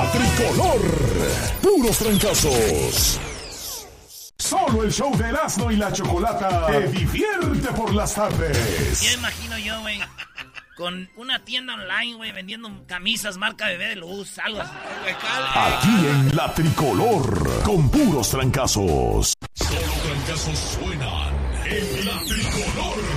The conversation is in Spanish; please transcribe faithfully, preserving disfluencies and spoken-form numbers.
La Tricolor. Puros trancazos. Solo el show de Erasmo y la Chocolata te divierte por las tardes. Ya imagino yo, güey, con una tienda online, güey, vendiendo camisas marca Bebé de Luz, algo así. Aquí en La Tricolor, con puros trancazos. Solo trancazos suenan en La Tricolor.